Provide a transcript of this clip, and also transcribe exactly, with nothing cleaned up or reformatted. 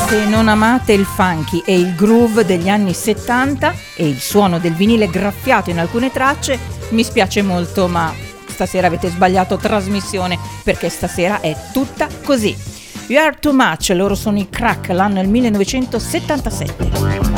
Se non amate il funky e il groove degli anni settanta e il suono del vinile graffiato in alcune tracce, mi spiace molto, ma stasera avete sbagliato trasmissione, perché stasera è tutta così. You Are Too Much, loro sono i Crack, l'anno è il millenovecentosettantasette.